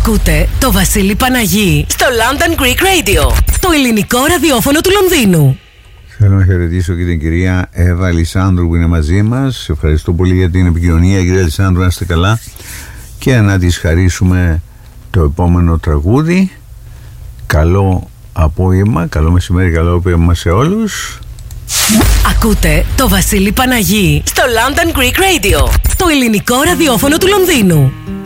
Ακούτε το Βασίλη Παναγί στο London Greek Radio, το ελληνικό ραδιόφωνο του Λονδίνου. Θέλω να χαιρετήσω και την κυρία Εύα Αλισάνδρου που είναι μαζί μας. Ευχαριστώ πολύ για την επικοινωνία, κυρία Αλισάνδρου, να είστε καλά. Και να της χαρίσουμε το επόμενο τραγούδι. Καλό απόγευμα, καλό μεσημέρι, καλό απόγευμα σε όλους. Ακούτε το Βασίλη Παναγί στο London Greek Radio, το ελληνικό ραδιόφωνο του Λονδίνου.